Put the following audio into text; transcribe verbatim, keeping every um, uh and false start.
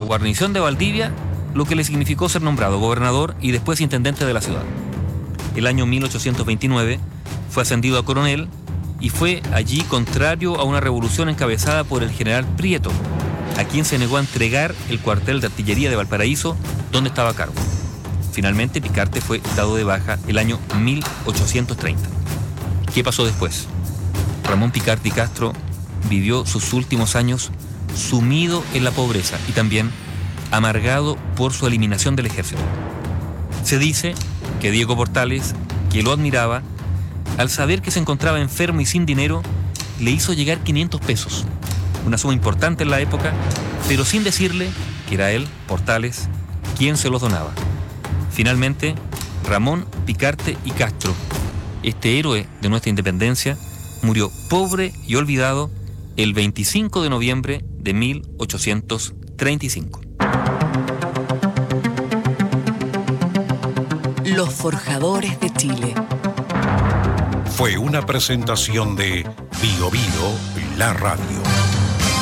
guarnición de Valdivia, lo que le significó ser nombrado gobernador y después intendente de la ciudad. El año mil ochocientos veintinueve fue ascendido a coronel y fue allí contrario a una revolución encabezada por el general Prieto, a quien se negó a entregar el cuartel de artillería de Valparaíso, donde estaba a cargo. Finalmente, Picarte fue dado de baja el año mil ochocientos treinta. ¿Qué pasó después? Ramón Picarte y Castro vivió sus últimos años sumido en la pobreza y también amargado por su eliminación del ejército. Se dice que Diego Portales, que lo admiraba, al saber que se encontraba enfermo y sin dinero, le hizo llegar quinientos pesos, una suma importante en la época, pero sin decirle que era él, Portales, quien se los donaba. Finalmente, Ramón Picarte y Castro, este héroe de nuestra independencia, murió pobre y olvidado el veinticinco de noviembre de mil ochocientos treinta y cinco. Los Forjadores de Chile. Fue una presentación de Bio Bio, la radio.